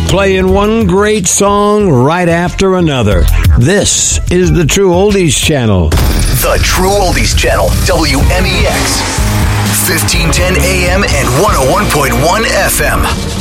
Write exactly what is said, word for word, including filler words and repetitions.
playing one great song right after another. This is the True Oldies Channel. The True Oldies Channel, W M E X, fifteen ten A M and one oh one point one F M.